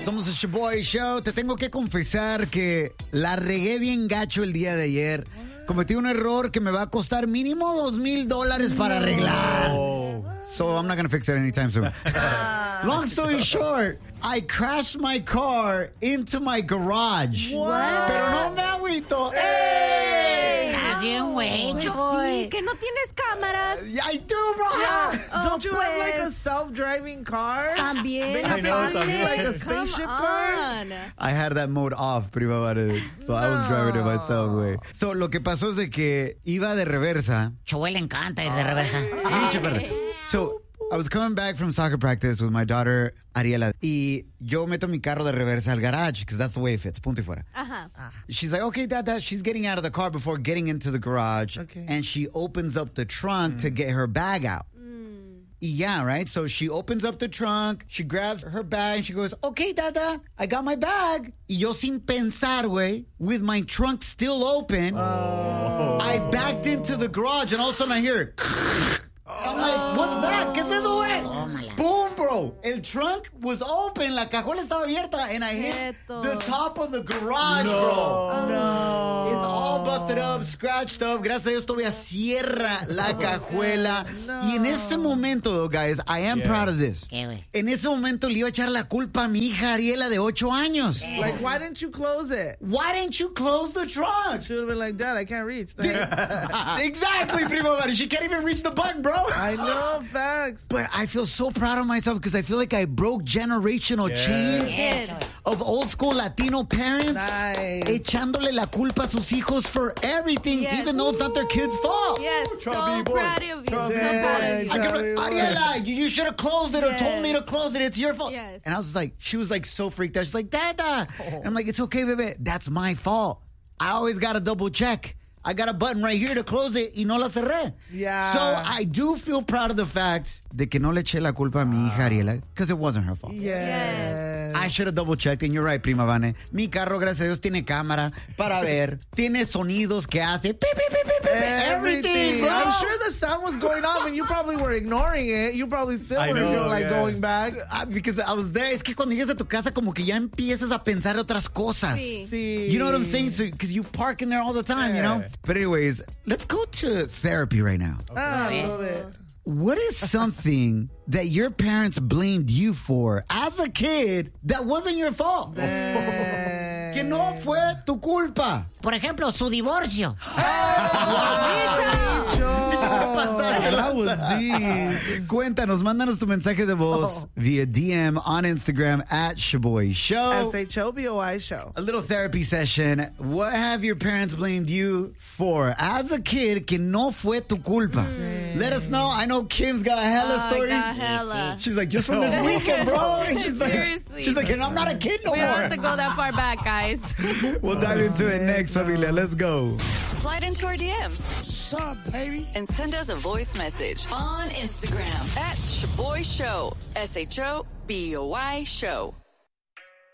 Somos el Shaboy Show. Te tengo que confesar que la regué bien gacho el día de ayer. Cometí un error que me va a costar mínimo $2,000 para arreglar. So I'm not going to fix it anytime soon. Long story short, I crashed my car into my garage. What? Pero no me agüito. ¡Ey! Estás bien, güey, Pues Choy. sí, que no tienes cámaras. I do, bro. Don't you have like a pues. self-driving car? También. Basically, Aparte, like a come spaceship car? on. I had that mode off, prima madre. So I was driving it myself, güey. So lo que pasó es de que iba de reversa. Choy le encanta ir de reversa. Pinche perra. So I was coming back from soccer practice with my daughter Ariela. Y yo meto mi carro de reversa al garage because that's the way it fits. Punto y fuera. Ajá. She's like, okay, Dad. She's getting out of the car before getting into the garage. Okay. And she opens up the trunk to get her bag out. Yeah, right? So she opens up the trunk, she grabs her bag, and she goes, okay, Dada, I got my bag. Y yo sin pensar, güey, with my trunk still open, I backed into the garage, and all of a sudden I hear it. I'm like, what's that? ¿Qué es eso, güey? Boom, bro. El trunk was open, la cajuela estaba abierta, and I hit the top of the garage, bro. No. It's all busted up, scratched up. Gracias a Dios todavía cierra la cajuela. Y en ese momento, though, guys, I am proud of this. ¿Qué, güey? En ese momento le iba a echar la culpa a mi hija Ariela de 8 años. Like, why didn't you close it? Why didn't you close the trunk? She would have been like, Dad, I can't reach. Exactly, primo buddy. She can't even reach the button, bro. I know, facts. But I feel so proud of myself because I feel like I broke generational chains Good. of old school Latino parents Nice. echándole la culpa a sus hijos for everything, Yes. even though it's not their kids' fault. Yes, so proud of you. So proud of Yeah, you. I kept like, Chubby Ariela, you should have closed it or told me to close it. It's your fault. Yes. And I was like, she was like so freaked out. She's like, Dada. And I'm like, it's okay, baby. That's my fault. I always got to double check. I got a button right here to close it y no la cerré. Yeah. So I do feel proud of the fact de que no le eché la culpa a mi hija Ariela because it wasn't her fault. Yes. I should have double checked, and you're right, prima Vane. Mi carro, gracias a Dios, tiene cámara para ver. Tiene sonidos que hace. Pip, pip, pip, pip, pip, everything, bro. I'm sure the sound was going off and you probably were ignoring it. You probably still were going back. Because I was there. Es que cuando llegas a tu casa, como que ya empiezas a pensar otras cosas. Sí. Sí. You know what I'm saying? So, because you park in there all the time, you know? But anyways, let's go to therapy right now. Ah, I love it. What is something that your parents blamed you for as a kid that wasn't your fault? Que no fue tu culpa. Por ejemplo, su divorcio. That was deep. Cuéntanos, mándanos tu mensaje de voz via DM on Instagram at Shaboy Show. SHOBOI show. A little therapy session. What have your parents blamed you for as a kid que no fue tu culpa? Let us know. I know Kim's got hella stories. Got hella. She's like, just from this weekend, bro. And Seriously. she's like, and I'm not a kid no We don't have more. to go that far back, guys. We'll dive into it next, familia. Let's go. Slide into our DMs What's up, baby? and send us a voice message on Instagram at Shaboy Show. SHOBOI Show.